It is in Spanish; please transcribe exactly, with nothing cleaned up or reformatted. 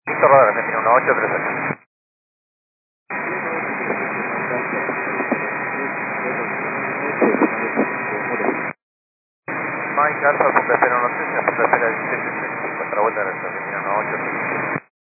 Listo, rodar, Argentina uno ocho tres ocho. Mike Alfa, punta espera uno tres, punta espera dieciséis sesenta y cinco, otra vuelta de la Argentina uno ocho.